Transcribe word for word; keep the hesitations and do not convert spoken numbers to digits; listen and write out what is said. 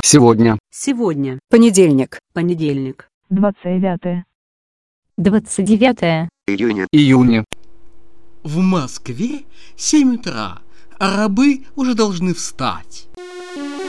Сегодня. Сегодня. Понедельник. Понедельник. двадцать девятое. двадцать девятое Июня. Июня. В Москве семь утра, а рабы уже должны встать.